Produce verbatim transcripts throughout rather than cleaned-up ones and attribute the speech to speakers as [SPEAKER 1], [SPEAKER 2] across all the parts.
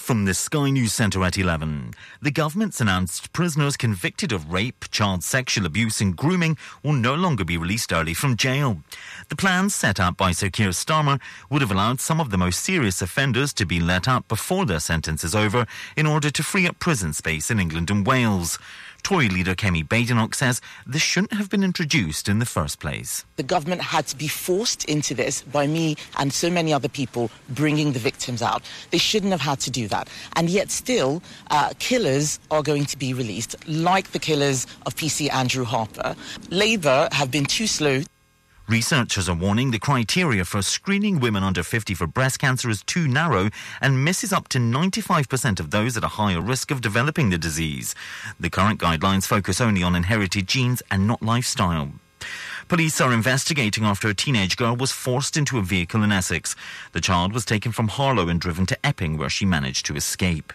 [SPEAKER 1] From the Sky News Centre at eleven. The government's announced prisoners convicted of rape, child sexual abuse and grooming will no longer be released early from jail. The plans set out by Sir Keir Starmer would have allowed some of the most serious offenders to be let out before their sentence is over in order to free up prison space in England and Wales. Tory leader Kemi Badenoch says this shouldn't have been introduced in the first place.
[SPEAKER 2] The government had to be forced into this by me and so many other people bringing the victims out. They shouldn't have had to do that. And yet still, uh, killers are going to be released, like the killers of P C Andrew Harper. Labour have been too slow.
[SPEAKER 1] Researchers are warning the criteria for screening women under fifty for breast cancer is too narrow and misses up to ninety-five percent of those at a higher risk of developing the disease. The current guidelines focus only on inherited genes and not lifestyle. Police are investigating after a teenage girl was forced into a vehicle in Essex. The child was taken from Harlow and driven to Epping, where she managed to escape.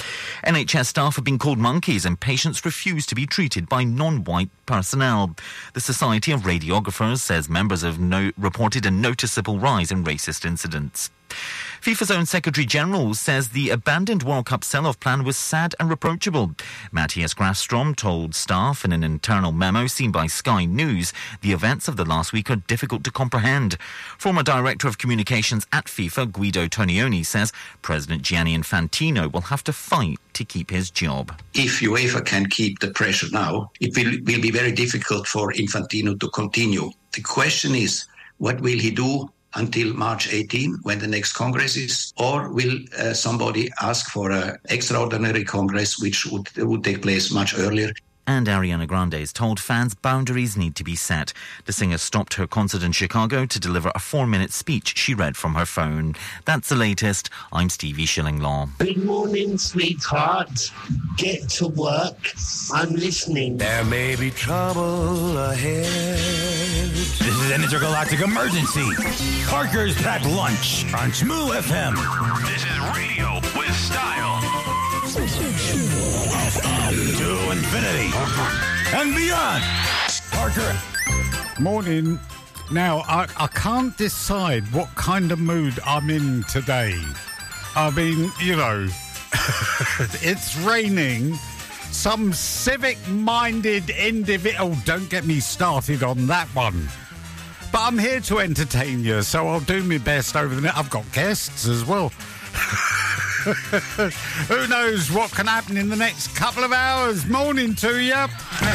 [SPEAKER 1] N H S staff have been called monkeys and patients refuse to be treated by non-white personnel. The Society of Radiographers says members have no- reported a noticeable rise in racist incidents. FIFA's own Secretary-General says the abandoned World Cup sell-off plan was sad and reproachable. Matthias Grafstrom told staff in an internal memo seen by Sky News the events of the last week are difficult to comprehend. Former Director of Communications at FIFA, Guido Tonioni, says President Gianni Infantino will have to fight to keep his job.
[SPEAKER 3] If UEFA can keep the pressure now, it will, will be very difficult for Infantino to continue. The question is, what will he do until March eighteenth, when the next Congress is, or will uh, somebody ask for an extraordinary Congress which would, would take place much earlier?
[SPEAKER 1] And Ariana Grande has told fans boundaries need to be set. The singer stopped her concert in Chicago to deliver a four-minute speech she read from her phone. That's the latest. I'm Stevie Shillinglaw.
[SPEAKER 4] Good morning, sweetheart. Get to work. I'm listening.
[SPEAKER 5] There may be trouble ahead.
[SPEAKER 6] This is an intergalactic emergency. Parker's Packed Lunch on Shmoo F M.
[SPEAKER 7] This is radio with style.
[SPEAKER 6] To infinity and beyond. Parker.
[SPEAKER 8] Morning. Now, I, I can't decide what kind of mood I'm in today. I mean, you know, it's raining. Some civic-minded individual... Oh, don't get me started on that one. But I'm here to entertain you, so I'll do my best over the... I've got guests as well. Who knows what can happen in the next couple of hours? Morning to you.